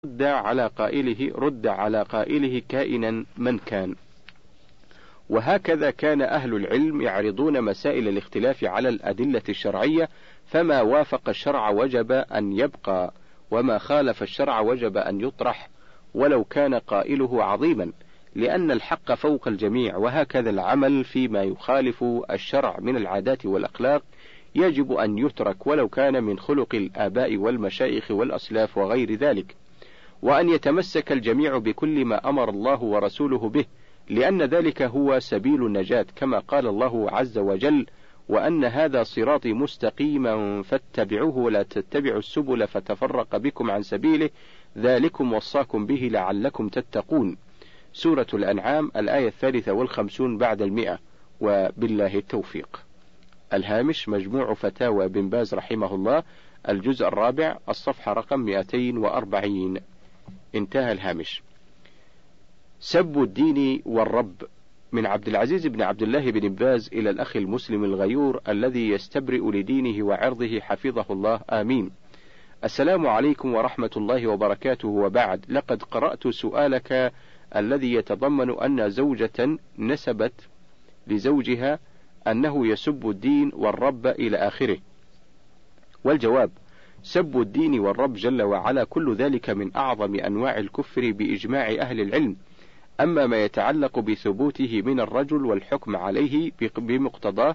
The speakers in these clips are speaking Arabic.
رد على قائله كائنا من كان. وهكذا كان أهل العلم يعرضون مسائل الاختلاف على الأدلة الشرعية، فما وافق الشرع وجب أن يبقى، وما خالف الشرع وجب أن يطرح ولو كان قائله عظيما، لأن الحق فوق الجميع. وهكذا العمل فيما يخالف الشرع من العادات والأخلاق يجب أن يترك ولو كان من خلق الآباء والمشايخ والأسلاف وغير ذلك، وأن يتمسك الجميع بكل ما أمر الله ورسوله به، لأن ذلك هو سبيل النجاة، كما قال الله عز وجل: وأن هذا صراطي مستقيما فاتبعوه ولا تتبعوا السبل فتفرق بكم عن سبيله ذلكم وصاكم به لعلكم تتقون. سورة الأنعام الآية 53 بعد 100. وبالله التوفيق. الهامش: مجموع فتاوى بن باز رحمه الله، الجزء 4، الصفحة رقم 240. انتهى الهامش. سب الدين والرب، من عبد العزيز بن عبد الله بن باز إلى الأخ المسلم الغيور الذي يستبرئ لدينه وعرضه حفظه الله، آمين. السلام عليكم ورحمة الله وبركاته، وبعد، لقد قرأت سؤالك الذي يتضمن أن زوجة نسبت لزوجها أنه يسب الدين والرب إلى آخره. والجواب: سب الدين والرب جل وعلا كل ذلك من أعظم أنواع الكفر بإجماع أهل العلم. أما ما يتعلق بثبوته من الرجل والحكم عليه بمقتضاه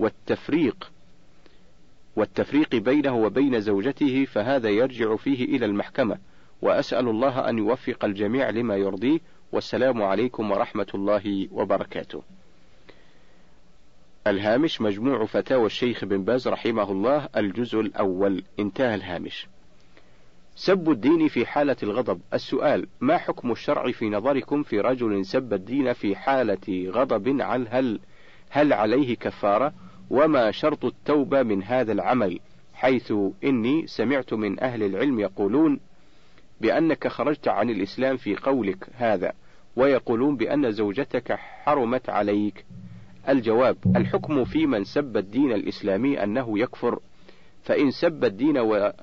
والتفريق بينه وبين زوجته، فهذا يرجع فيه إلى المحكمة، وأسأل الله أن يوفق الجميع لما يرضيه، والسلام عليكم ورحمة الله وبركاته. الهامش: مجموع فتاوى الشيخ بن باز رحمه الله، الجزء الأول. انتهى الهامش. سب الدين في حالة الغضب. السؤال: ما حكم الشرع في نظركم في رجل سب الدين في حالة غضب؟ هل عليه كفارة؟ وما شرط التوبة من هذا العمل؟ حيث إني سمعت من أهل العلم يقولون بأنك خرجت عن الإسلام في قولك هذا، ويقولون بأن زوجتك حرمت عليك. الجواب: الحكم في من سب الدين الإسلامي أنه يكفر، فإن سب الدين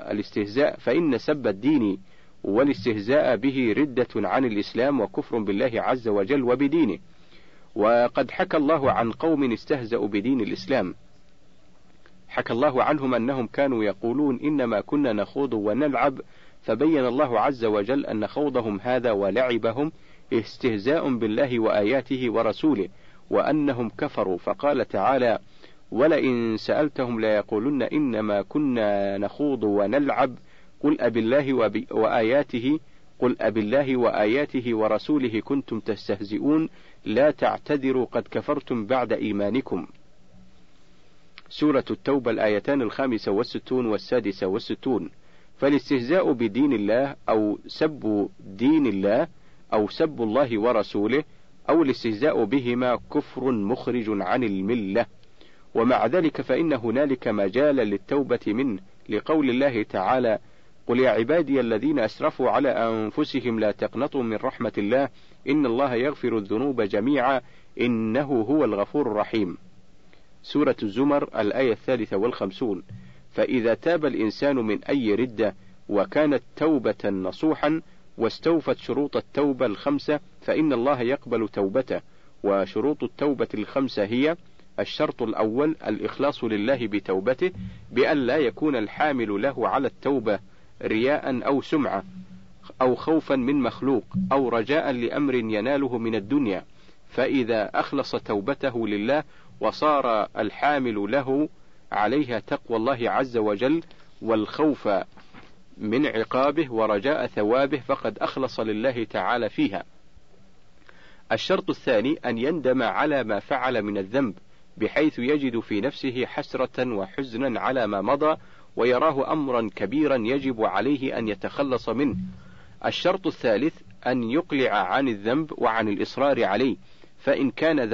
والاستهزاء به ردة عن الإسلام وكفر بالله عز وجل وبدينه. وقد حكى الله عن قوم استهزأوا بدين الإسلام، حكى الله عنهم أنهم كانوا يقولون إنما كنا نخوض ونلعب، فبين الله عز وجل أن خوضهم هذا ولعبهم استهزاء بالله وآياته ورسوله، وأنهم كفروا، فقال تعالى: ولئن سألتهم ليقولن إنما كنا نخوض ونلعب قل أبالله وآياته ورسوله كنتم تستهزئون لا تعتذروا قد كفرتم بعد إيمانكم. سورة التوبة الآيتان 65 و66. فالاستهزاء بدين الله أو سب دين الله أو سب الله ورسوله أو الاستهزاء بهما كفر مخرج عن الملة، ومع ذلك فإن هنالك مجال للتوبة منه، لقول الله تعالى: قل يا عبادي الذين أسرفوا على أنفسهم لا تقنطوا من رحمة الله إن الله يغفر الذنوب جميعا إنه هو الغفور الرحيم. سورة الزمر الآية 53. فإذا تاب الإنسان من أي ردة وكانت توبة نصوحا واستوفت شروط التوبة 5 فإن الله يقبل توبته. وشروط التوبة 5 هي: الشرط الأول الإخلاص لله بتوبته، بأن لا يكون الحامل له على التوبة رياء أو سمعة أو خوفا من مخلوق أو رجاء لأمر يناله من الدنيا، فإذا أخلص توبته لله وصار الحامل له عليها تقوى الله عز وجل والخوف من عقابه ورجاء ثوابه فقد أخلص لله تعالى فيها. الشرط الثاني أن يندم على ما فعل من الذنب، بحيث يجد في نفسه حسرة وحزنا على ما مضى ويراه أمرا كبيرا يجب عليه أن يتخلص منه. الشرط الثالث أن يقلع عن الذنب وعن الإصرار عليه، فإن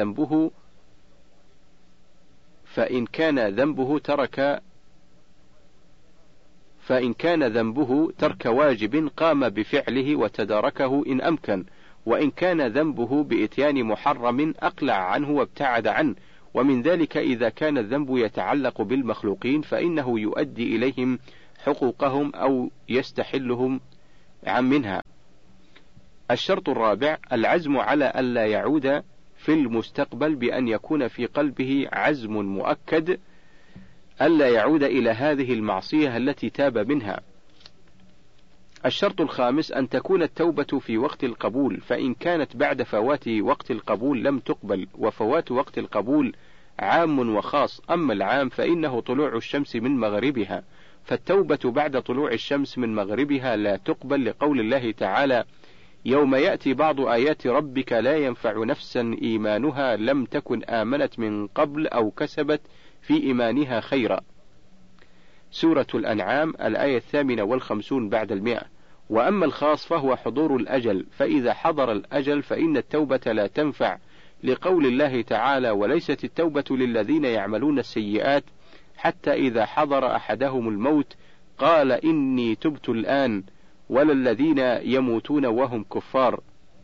كان ذنبه ترك واجب قام بفعله وتداركه إن أمكن، وإن كان ذنبه بإتيان محرم أقلع عنه وابتعد عنه. ومن ذلك إذا كان الذنب يتعلق بالمخلوقين فإنه يؤدي إليهم حقوقهم أو منها. الشرط الرابع العزم على ألا يعود في المستقبل، بأن يكون في قلبه عزم مؤكد ألا يعود إلى هذه المعصية التي تاب منها. الشرط الخامس أن تكون التوبة في وقت القبول، فإن كانت بعد فوات وقت القبول لم تقبل، وفوات وقت القبول عام وخاص. أما العام فإنه طلوع الشمس من مغربها، فالتوبة بعد طلوع الشمس من مغربها لا تقبل، لقول الله تعالى: يوم يأتي بعض آيات ربك لا ينفع نفسا إيمانها لم تكن آمنت من قبل أو كسبت في إيمانها خيرا. سورة الأنعام الآية 58 بعد 100. وأما الخاص فهو حضور الأجل، فإذا حضر الأجل فإن التوبة لا تنفع، لقول الله تعالى: وليست التوبة للذين يعملون السيئات حتى إذا حضر أحدهم الموت قال إني تبت الآن، ولا الذين يموتون وهم كفار.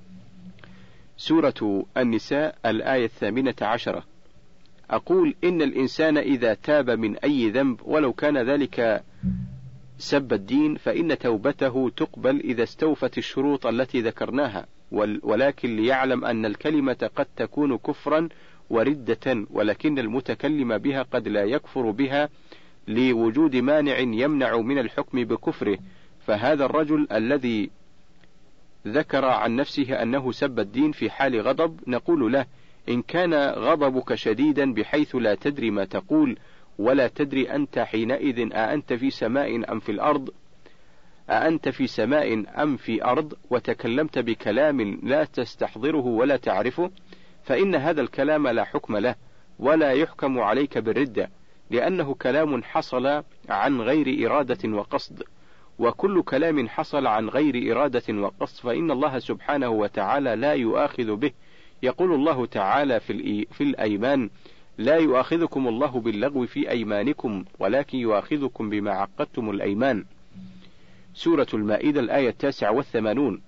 سورة النساء الآية 18. أقول إن الإنسان إذا تاب من أي ذنب ولو كان ذلك سب الدين فإن توبته تقبل إذا استوفت الشروط التي ذكرناها، ولكن ليعلم أن الكلمة قد تكون كفرا وردة، ولكن المتكلم بها قد لا يكفر بها لوجود مانع يمنع من الحكم بكفره. فهذا الرجل الذي ذكر عن نفسه أنه سب الدين في حال غضب نقول له: إن كان غضبك شديدا بحيث لا تدري ما تقول ولا تدري أنت حينئذ أأنت في سماء أم في الأرض، أأنت في سماء أم في أرض، وتكلمت بكلام لا تستحضره ولا تعرفه، فإن هذا الكلام لا حكم له ولا يحكم عليك بالردة، لأنه كلام حصل عن غير إرادة وقصد، وكل كلام حصل عن غير إرادة وقصد فإن الله سبحانه وتعالى لا يؤاخذ به. يقول الله تعالى في الأيمان: لا يؤاخذكم الله باللغو في أيمانكم ولكن يؤاخذكم بما عقدتم الأيمان. سورة المائدة الآية 89.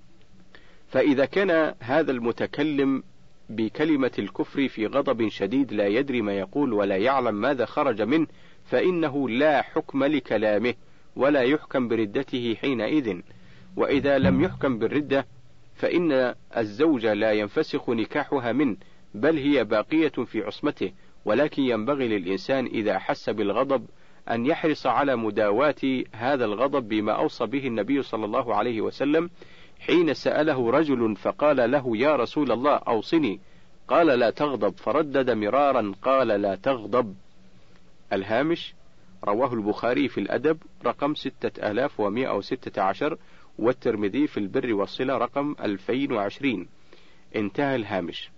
فإذا كان هذا المتكلم بكلمة الكفر في غضب شديد لا يدري ما يقول ولا يعلم ماذا خرج منه، فإنه لا حكم لكلامه ولا يحكم بردته حينئذ. وإذا لم يحكم بالردة فإن الزوج لا ينفسخ نكاحها منه، بل هي باقية في عصمته، ولكن ينبغي للإنسان إذا أحس بالغضب أن يحرص على مداواة هذا الغضب بما أوصى به النبي صلى الله عليه وسلم حين سأله رجل فقال له: يا رسول الله أوصني، قال: لا تغضب، فردد مرارا قال: لا تغضب. الهامش: رواه البخاري في الأدب رقم 6116، والترمذي في البر والصلة رقم 2020. انتهى الهامش.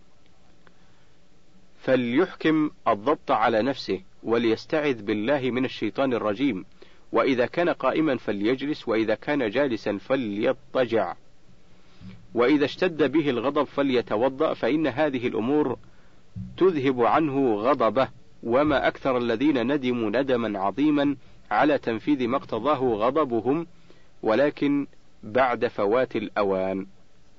فليحكم الضبط على نفسه وليستعذ بالله من الشيطان الرجيم، وإذا كان قائما فليجلس، وإذا كان جالسا فليضطجع، وإذا اشتد به الغضب فليتوضأ، فإن هذه الأمور تذهب عنه غضبه. وما أكثر الذين ندموا ندما عظيما على تنفيذ ما اقتضاه غضبهم، ولكن بعد فوات الأوان.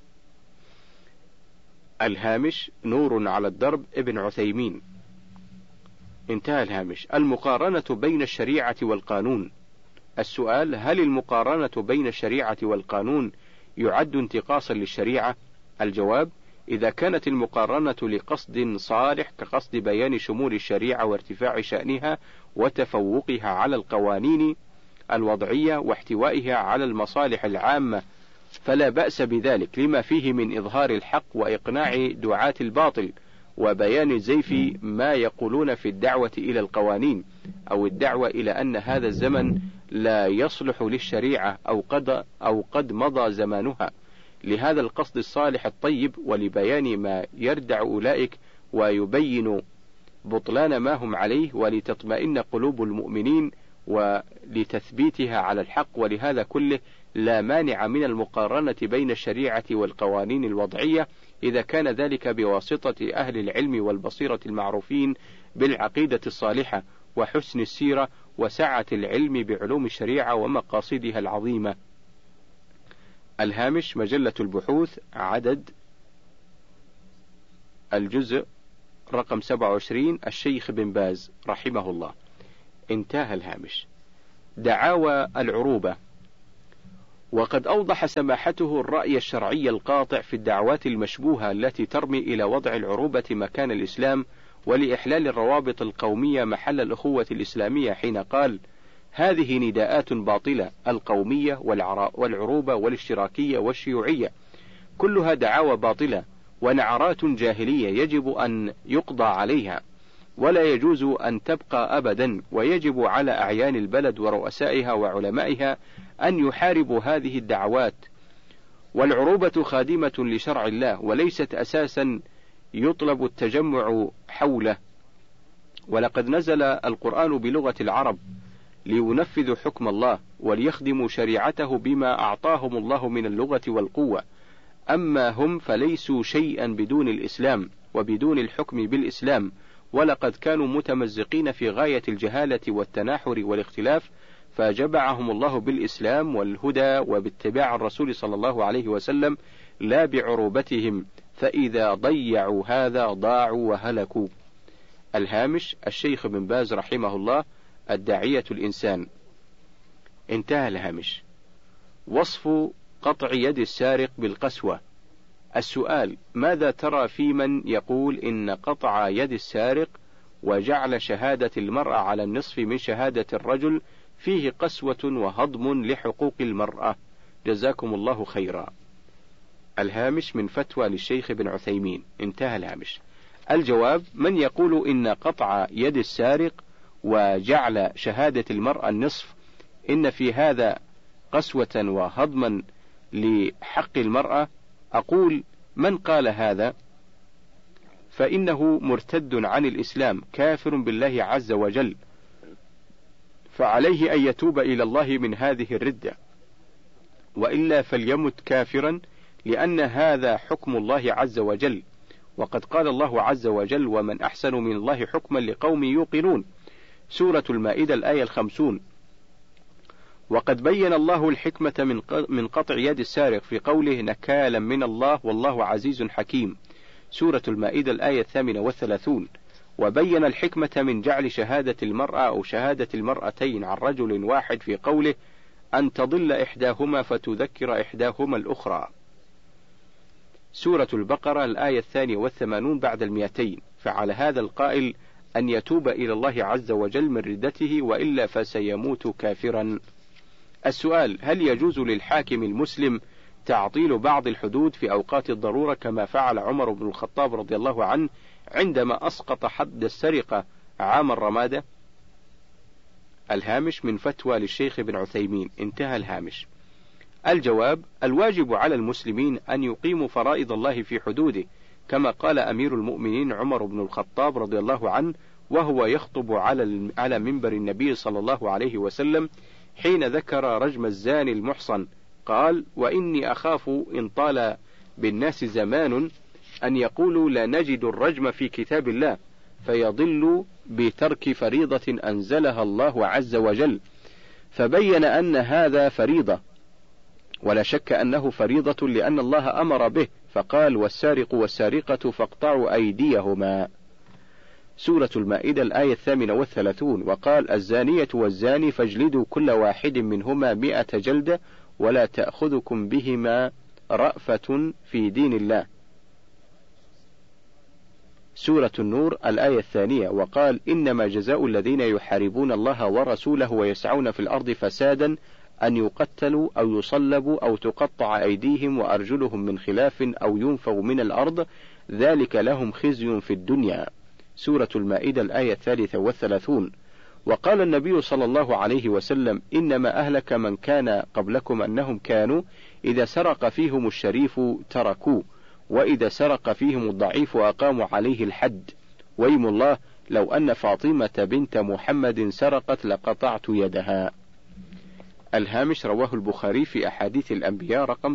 الهامش: نور على الدرب ابن عثيمين. انتهى الهامش. المقارنة بين الشريعة والقانون. السؤال: هل المقارنة بين الشريعة والقانون يعد انتقاصا للشريعة؟ الجواب: إذا كانت المقارنة لقصد صالح كقصد بيان شمول الشريعة وارتفاع شأنها وتفوقها على القوانين الوضعية واحتوائها على المصالح العامة فلا بأس بذلك، لما فيه من إظهار الحق وإقناع دعاة الباطل وبيان زيف ما يقولون في الدعوة إلى القوانين أو الدعوة إلى أن هذا الزمن لا يصلح للشريعة أو قد مضى زمانها، لهذا القصد الصالح الطيب ولبيان ما يردع أولئك ويبين بطلان ما هم عليه ولتطمئن قلوب المؤمنين ولتثبيتها على الحق. ولهذا كله لا مانع من المقارنة بين الشريعة والقوانين الوضعية إذا كان ذلك بواسطة أهل العلم والبصيرة المعروفين بالعقيدة الصالحة وحسن السيرة وسعة العلم بعلوم الشريعة ومقاصدها العظيمة. الهامش: مجلة البحوث، عدد الجزء رقم 27، الشيخ بن باز رحمه الله. انتهى الهامش. دعاوى العروبة. وقد أوضح سماحته الرأي الشرعي القاطع في الدعوات المشبوهة التي ترمي إلى وضع العروبة مكان الإسلام ولإحلال الروابط القومية محل الأخوة الإسلامية، حين قال: هذه نداءات باطلة، القومية والعروبة والاشتراكية والشيوعية، كلها دعاوى باطلة ونعرات جاهلية يجب أن يقضى عليها، ولا يجوز أن تبقى أبدا، ويجب على أعيان البلد ورؤسائها وعلمائها أن يحاربوا هذه الدعوات. والعروبة خادمة لشرع الله وليست أساسا يطلب التجمع حوله. ولقد نزل القرآن بلغة العرب لينفذوا حكم الله وليخدموا شريعته بما أعطاهم الله من اللغة والقوة، أما هم فليسوا شيئا بدون الإسلام وبدون الحكم بالإسلام، ولقد كانوا متمزقين في غاية الجهالة والتناحر والاختلاف، فجمعهم الله بالإسلام والهدى وباتباع الرسول صلى الله عليه وسلم لا بعروبتهم، فإذا ضيعوا هذا ضاعوا وهلكوا. الهامش: الشيخ بن باز رحمه الله، الداعية الإنسان. انتهى الهامش. وصف قطع يد السارق بالقسوة. السؤال: ماذا ترى في من يقول إن قطع يد السارق وجعل شهادة المرأة على النصف من شهادة الرجل فيه قسوة وهضم لحقوق المرأة؟ جزاكم الله خيرا. الهامش من فتوى للشيخ بن عثيمين. انتهى الهامش. الجواب: من يقول إن قطع يد السارق وجعل شهادة المرأة النصف إن في هذا قسوة وهضما لحق المرأة، أقول: من قال هذا فإنه مرتد عن الإسلام كافر بالله عز وجل، فعليه أن يتوب إلى الله من هذه الردة، وإلا فليمت كافرا، لأن هذا حكم الله عز وجل، وقد قال الله عز وجل: ومن أحسن من الله حكما لقوم يوقنون، سورة المائدة الآية 50. وقد بين الله الحكمة من قطع يد السارق في قوله: نكالا من الله والله عزيز حكيم، سورة المائدة الآية 38. وبين الحكمة من جعل شهادة المرأة أو شهادة المرأتين عن رجل واحد في قوله: أن تضل إحداهما فتذكر إحداهما الأخرى، سورة البقرة الآية 82 بعد 200. فعلى هذا القائل أن يتوب إلى الله عز وجل من ردته، وإلا فسيموت كافرا. السؤال: هل يجوز للحاكم المسلم تعطيل بعض الحدود في أوقات الضرورة كما فعل عمر بن الخطاب رضي الله عنه عندما أسقط حد السرقة عام الرمادة؟ الهامش من فتوى للشيخ بن عثيمين. انتهى الهامش. الجواب: الواجب على المسلمين أن يقيموا فرائض الله في حدوده، كما قال أمير المؤمنين عمر بن الخطاب رضي الله عنه وهو يخطب على منبر النبي صلى الله عليه وسلم حين ذكر رجم الزاني المحصن، قال: وإني أخاف إن طال بالناس زمان أن يقولوا لا نجد الرجم في كتاب الله، فيضل بترك فريضة أنزلها الله عز وجل، فبين أن هذا فريضة، ولا شك أنه فريضة لأن الله أمر به، فقال: والسارق والسارقة فاقطعوا أيديهما، سورة المائدة الآية 38. وقال: الزانية والزاني فاجلدوا كل واحد منهما 100 جلدة ولا تأخذكم بهما رأفة في دين الله، سورة النور الآية 2. وقال: إنما جزاء الذين يحاربون الله ورسوله ويسعون في الأرض فسادا أن يقتلوا أو يصلبوا أو تقطع أيديهم وأرجلهم من خلاف أو ينفوا من الأرض، ذلك لهم خزي في الدنيا، سورة المائدة الآية 33. وقال النبي صلى الله عليه وسلم: إنما أهلك من كان قبلكم أنهم كانوا إذا سرق فيهم الشريف تركوه، وإذا سرق فيهم الضعيف أقاموا عليه الحد، ويم الله لو أن فاطمة بنت محمد سرقت لقطعت يدها. الهامش: رواه البخاري في أحاديث الأنبياء رقم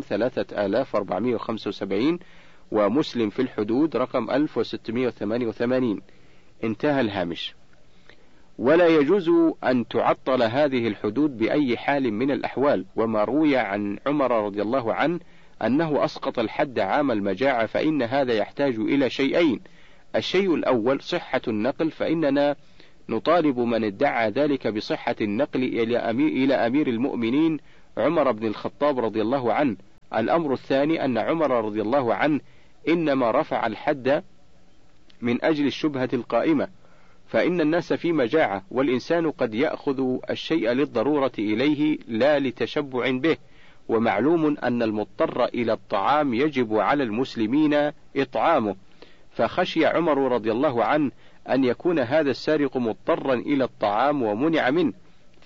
3475، ومسلم في الحدود رقم 1688. انتهى الهامش. ولا يجوز أن تعطل هذه الحدود بأي حال من الأحوال. وما روي عن عمر رضي الله عنه أنه أسقط الحد عام المجاعة، فإن هذا يحتاج إلى شيئين: الشيء الأول صحة النقل، فإننا نطالب من ادعى ذلك بصحة النقل إلى أمير المؤمنين عمر بن الخطاب رضي الله عنه. الأمر الثاني أن عمر رضي الله عنه إنما رفع الحد من أجل الشبهة القائمة، فإن الناس في مجاعة، والإنسان قد يأخذ الشيء للضرورة إليه لا لتشبع به، ومعلوم أن المضطر إلى الطعام يجب على المسلمين إطعامه، فخشي عمر رضي الله عنه أن يكون هذا السارق مضطرا إلى الطعام ومنع منه،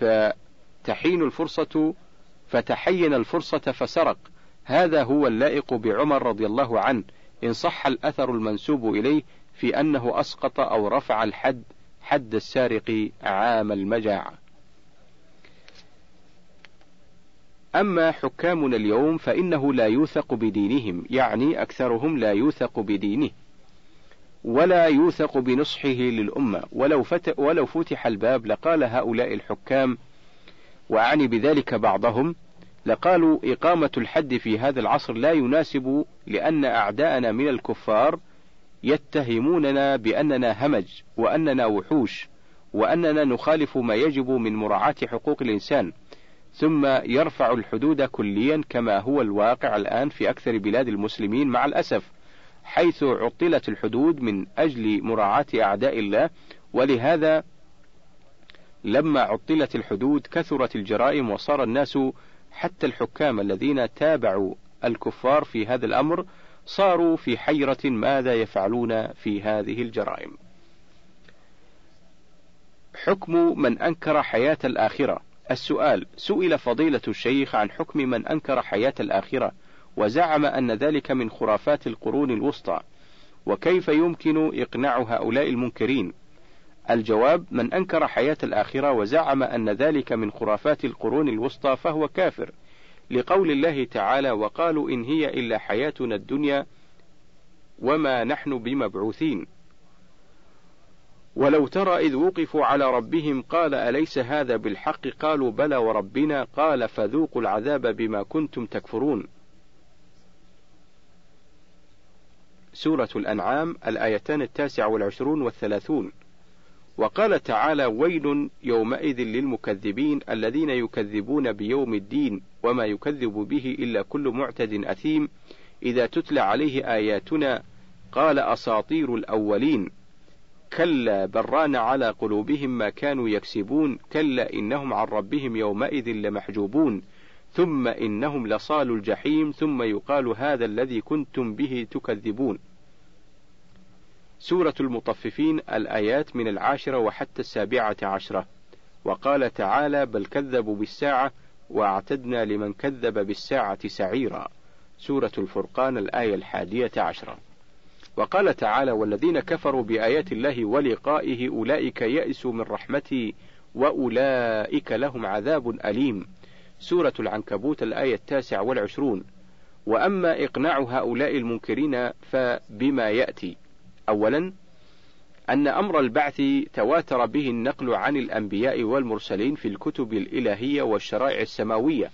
فتحين الفرصة فسرق. هذا هو اللائق بعمر رضي الله عنه، إن صح الأثر المنسوب إليه في أنه أسقط أو رفع حد السارق عام المجاعة. أما حكامنا اليوم فإنه لا يوثق بدينهم، يعني أكثرهم لا يوثق بدينه ولا يوثق بنصحه للأمة، ولو فتح الباب لقال هؤلاء الحكام، وأعني بذلك بعضهم، لقالوا إقامة الحد في هذا العصر لا يناسب، لأن أعداءنا من الكفار يتهموننا بأننا همج، وأننا وحوش، وأننا نخالف ما يجب من مراعاة حقوق الإنسان، ثم يرفع الحدود كليا كما هو الواقع الآن في أكثر بلاد المسلمين مع الأسف، حيث عطلت الحدود من أجل مراعاة أعداء الله. ولهذا لما عطلت الحدود كثرت الجرائم، وصار الناس حتى الحكام الذين تابعوا الكفار في هذا الأمر صاروا في حيرة ماذا يفعلون في هذه الجرائم. حكم من أنكر حياة الآخرة. السؤال: سئل فضيلة الشيخ عن حكم من أنكر حياة الآخرة وزعم أن ذلك من خرافات القرون الوسطى، وكيف يمكن إقناع هؤلاء المنكرين؟ الجواب: من أنكر حياة الآخرة وزعم أن ذلك من خرافات القرون الوسطى فهو كافر، لقول الله تعالى: وقالوا إن هي إلا حياتنا الدنيا وما نحن بمبعوثين. ولو ترى إذ وقفوا على ربهم قال أليس هذا بالحق؟ قالوا بلى وربنا، قال فذوقوا العذاب بما كنتم تكفرون. سورة الأنعام الآيتان 29 و30. وقال تعالى: ويل يومئذ للمكذبين الذين يكذبون بيوم الدين وما يكذب به إلا كل معتد أثيم إذا تتلى عليه آياتنا قال أساطير الأولين كلا بران على قلوبهم ما كانوا يكسبون كلا إنهم عن ربهم يومئذ لمحجوبون ثم إنهم لصالوا الجحيم ثم يقال هذا الذي كنتم به تكذبون. سورة المطففين الآيات من 10 وحتى 17. وقال تعالى: بل كذبوا بالساعة وأعتدنا لمن كذب بالساعة سعيرا. سورة الفرقان الآية 11. وقال تعالى: والذين كفروا بآيات الله ولقائه أولئك يئسوا من رحمتي وأولئك لهم عذاب أليم. سورة العنكبوت الآية 29. وأما إقناع هؤلاء المنكرين فبما يأتي: أولا أن أمر البعث تواتر به النقل عن الأنبياء والمرسلين في الكتب الإلهية والشرائع السماوية،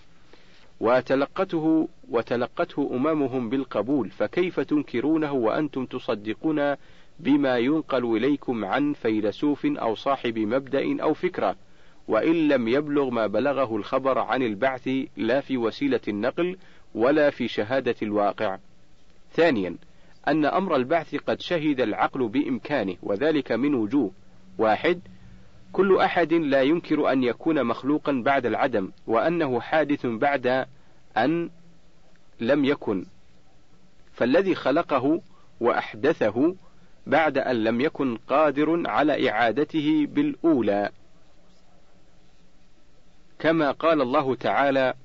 وتلقته أممهم بالقبول، فكيف تنكرونه وأنتم تصدقون بما ينقل إليكم عن فيلسوف أو صاحب مبدأ أو فكرة، وإن لم يبلغ ما بلغه الخبر عن البعث لا في وسيلة النقل ولا في شهادة الواقع. ثانيا أن أمر البعث قد شهد العقل بإمكانه، وذلك من وجوه: 1. كل أحد لا ينكر أن يكون مخلوقا بعد العدم، وأنه حادث بعد أن لم يكن، فالذي خلقه وأحدثه بعد أن لم يكن قادر على إعادته بالأولى، كما قال الله تعالى: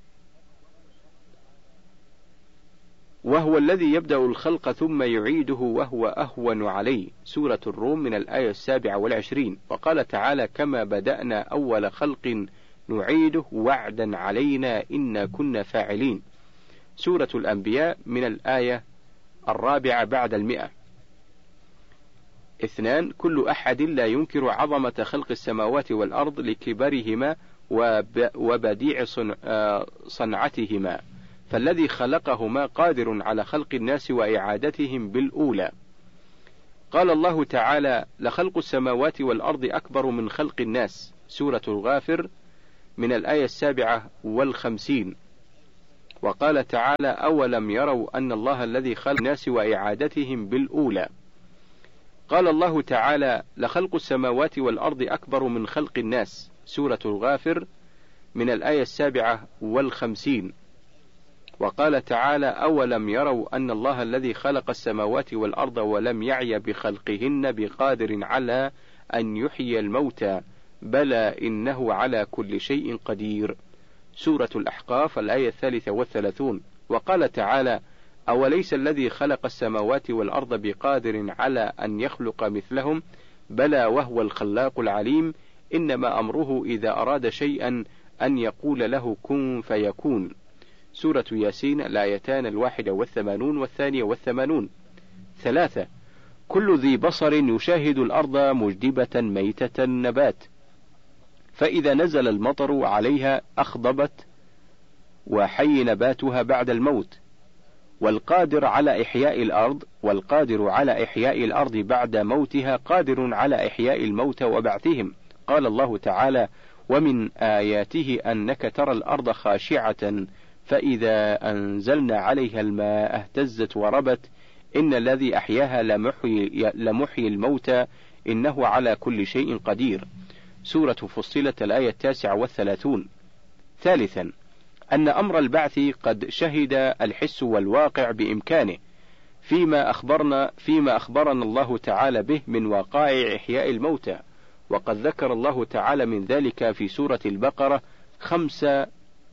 وهو الذي يبدأ الخلق ثم يعيده وهو أهون عليه. سورة الروم من الآية 27. وقال تعالى: كما بدأنا أول خلق نعيده وعدا علينا إنا كنا فاعلين. سورة الأنبياء من الآية 4 بعد 100. 2. كل أحد لا ينكر عظمة خلق السماوات والأرض لكبرهما وبديع صنعتهما، فالذي خلقهما قادر على خلق الناس وإعادتهم بالأولى. قال الله تعالى: لخلق السماوات والأرض أكبر من خلق الناس. سورة الغافر من الآية 57. وقال تعالى: أولم يروا أن الله الذي خلق الناس وإعادتهم بالأولى. قال الله تعالى: لخلق السماوات والأرض أكبر من خلق الناس. سورة الغافر من الآية 57. وقال تعالى: أولم يروا أن الله الذي خلق السماوات والأرض ولم يعي بخلقهن بقادر على أن يحيي الموتى بلى إنه على كل شيء قدير. سورة الأحقاف الآية 33. وقال تعالى: أوليس الذي خلق السماوات والأرض بقادر على أن يخلق مثلهم بلى وهو الخلاق العليم إنما أمره إذا أراد شيئا أن يقول له كن فيكون. سورة ياسين الآيتان 81 و82. 3. كل ذي بصر يشاهد الأرض مجدبة ميتة نبات، فإذا نزل المطر عليها أخضبت وحي نباتها بعد الموت. والقادر على إحياء الأرض بعد موتها قادر على إحياء الموتى وبعثهم. قال الله تعالى: ومن آياته أنك ترى الأرض خاشعة فإذا أنزلنا عليها الماء اهتزت وربت إن الذي أحياها لمحيي الموتى إنه على كل شيء قدير. سورة فصلت الآية 39. 3. أن أمر البعث قد شهد الحس والواقع بإمكانه فيما أخبرنا الله تعالى به من وقائع إحياء الموتى، وقد ذكر الله تعالى من ذلك في سورة البقرة 5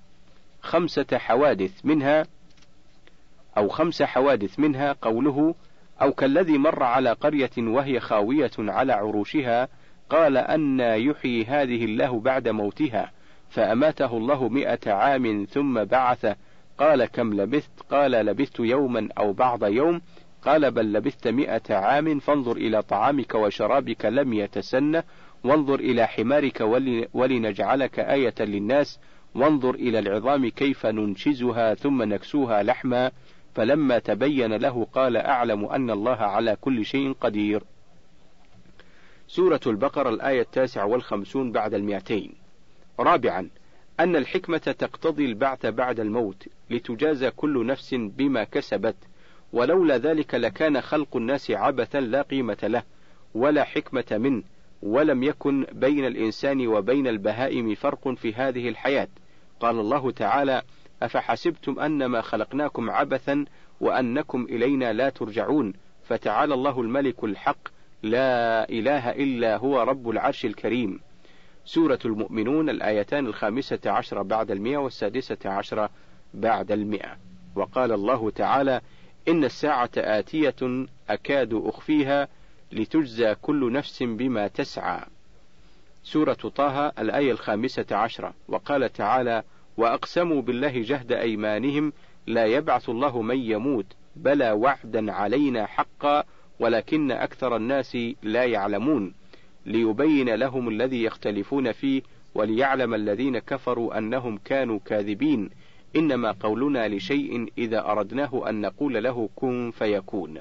حوادث منها قوله: أو كالذي مر على قرية وهي خاوية على عروشها قال أن يحيي هذه الله بعد موتها فأماته الله 100 عام ثم بعثه قال كم لبثت قال لبثت يوما أو بعض يوم قال بل لبثت 100 عام فانظر إلى طعامك وشرابك لم يتسنه وانظر إلى حمارك ولنجعلك آية للناس وانظر إلى العظام كيف ننشزها ثم نكسوها لحما فلما تبين له قال أعلم أن الله على كل شيء قدير. سورة البقرة الآية 59 بعد 200. 4. أن الحكمة تقتضي البعث بعد الموت لتجازى كل نفس بما كسبت، ولولا ذلك لكان خلق الناس عبثا لا قيمة له ولا حكمة منه، ولم يكن بين الإنسان وبين البهائم فرق في هذه الحياة. قال الله تعالى: أفحسبتم أنما خلقناكم عبثا وأنكم إلينا لا ترجعون فتعالى الله الملك الحق لا إله إلا هو رب العرش الكريم. سورة المؤمنون الآيتان 15 بعد 100 و16 بعد 100. وقال الله تعالى: إن الساعة آتية أكاد أخفيها لتجزى كل نفس بما تسعى. سورة طه الآية 15. وقال تعالى: وأقسموا بالله جهد أيمانهم لا يبعث الله من يموت بلى وعدا علينا حقا ولكن أكثر الناس لا يعلمون ليبين لهم الذي يختلفون فيه وليعلم الذين كفروا أنهم كانوا كاذبين إنما قولنا لشيء إذا أردناه أن نقول له كن فيكون.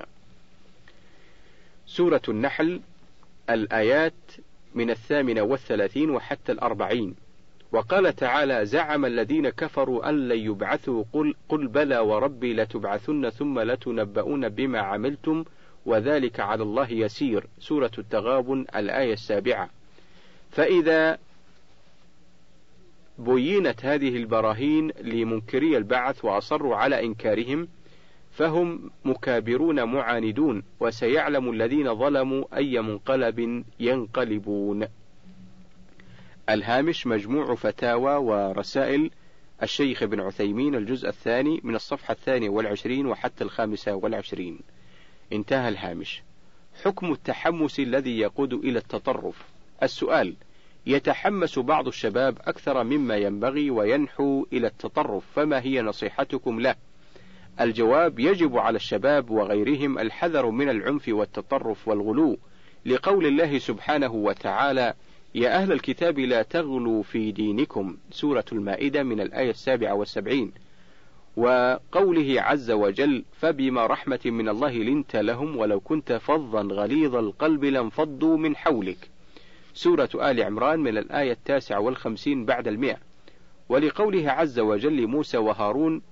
سورة النحل الآيات من 38 وحتى 40. وقال تعالى: زعم الذين كفروا أن لن يبعثوا قل بلى وربي لتبعثن ثم لتنبؤون بما عملتم وذلك على الله يسير. سورة التغابن الآية 7. فإذا بينت هذه البراهين لمنكري البعث وأصروا على إنكارهم فهم مكابرون معاندون وسيعلم الذين ظلموا أي منقلب ينقلبون. الهامش مجموع فتاوى ورسائل الشيخ ابن عثيمين الجزء الثاني من الصفحة 22 وحتى 25. انتهى الهامش. حكم التحمس الذي يقود إلى التطرف. السؤال: يتحمس بعض الشباب أكثر مما ينبغي وينحو إلى التطرف فما هي نصيحتكم له؟ الجواب: يجب على الشباب وغيرهم الحذر من العنف والتطرف والغلو لقول الله سبحانه وتعالى: يا أهل الكتاب لا تغلوا في دينكم. سورة المائدة من الآية 77. وقوله عز وجل: فبما رحمة من الله لنت لهم ولو كنت فظا غليظ القلب لانفضوا من حولك. سورة آل عمران من الآية 59 بعد 100. ولقوله عز وجل موسى وهارون